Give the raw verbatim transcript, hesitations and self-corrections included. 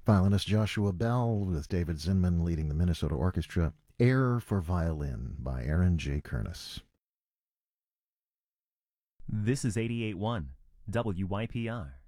Violinist Joshua Bell with David Zinman leading the Minnesota Orchestra. Air for Violin by Aaron J. Kernis. This is eighty-eight point one W Y P R.